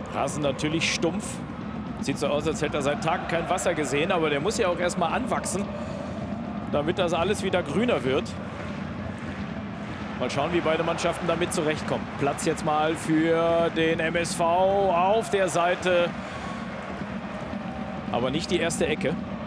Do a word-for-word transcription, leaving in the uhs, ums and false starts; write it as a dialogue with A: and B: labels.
A: Rasen natürlich stumpf. Sieht so aus, als hätte er seit Tagen kein Wasser gesehen, aber der muss ja auch erstmal anwachsen, damit das alles wieder grüner wird. Mal schauen, wie beide Mannschaften damit zurechtkommen. Platz jetzt mal für den M S V auf der Seite. Aber nicht die erste Ecke.